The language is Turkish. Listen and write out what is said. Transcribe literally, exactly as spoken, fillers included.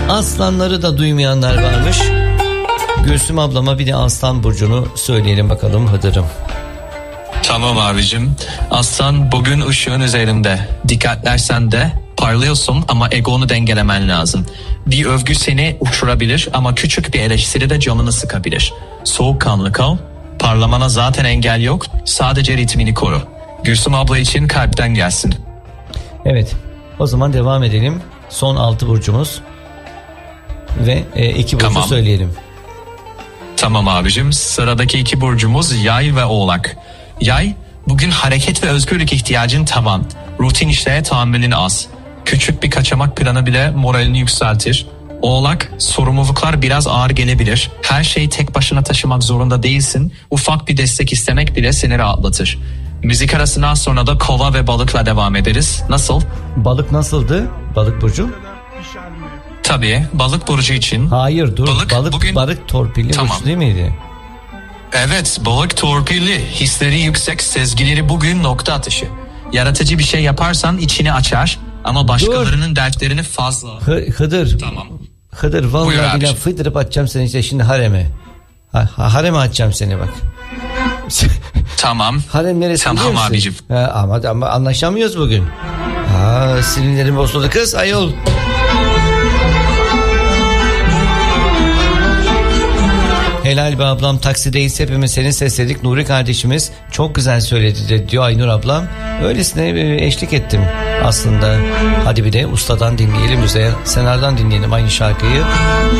Aslanları da duymayanlar varmış. Gülsüm ablama bir de Aslan burcunu söyleyelim bakalım Hıdır'ım. Tamam abicim. Aslan bugün ışığın üzerinde. Dikkatlersen de parlıyorsun ama egonu dengelemen lazım. Bir övgü seni uçurabilir ama küçük bir eleştiri de canını sıkabilir. Soğukkanlı kal. Parlamana zaten engel yok. Sadece ritmini koru. Gülsüm abla için kalpten gelsin. Evet. O zaman devam edelim. Son altı burcumuz. Ve e, iki burcu Tamam. söyleyelim. Tamam abicim. Sıradaki iki burcumuz Yay ve Oğlak. Yay, bugün hareket ve özgürlük ihtiyacın tavan. Rutin işlere tahammülün az. Küçük bir kaçamak planı bile moralini yükseltir. Oğlak, sorumluluklar biraz ağır gelebilir. Her şeyi tek başına taşımak zorunda değilsin. Ufak bir destek istemek bile seni rahatlatır. Müzik arasından sonra da Kova ve Balık'la devam ederiz. Nasıl? Balık nasıldı? Balık burcu? Tabii, Balık burcu için. Hayır dur. Balık, balık bugün... balık torpilli Tamam. burcu değil miydi? Evet, Balık torpilli. Hisleri yüksek, sezgileri bugün nokta atışı. Yaratıcı bir şey yaparsan içini açar ama başkalarının dur. dertlerini fazla. Hı, Hıdır. Tamam. Hıdır vallahi bile fıdırıp atacağım seni işte şimdi hareme. Ha, hareme atacağım seni bak. Tamam. Harem neresi tamam abicim. Ha, ama, ama anlaşamıyoruz bugün. Ha, sinirlerim bozuldu kız ayol. Helal be ablam, taksideyiz hepimiz seni sesledik. Nuri kardeşimiz çok güzel söyledi de diyor Aynur ablam. Öylesine eşlik ettim aslında. Hadi bir de ustadan dinleyelim, Müzeyyen Senar'dan dinleyelim aynı şarkıyı.